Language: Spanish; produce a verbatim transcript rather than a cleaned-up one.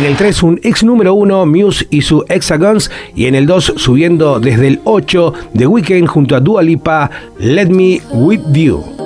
En el tres, un ex número uno, Muse y su Hexagons. Y en el dos, subiendo desde el ocho, The Weeknd junto a Dua Lipa, Let Me With You.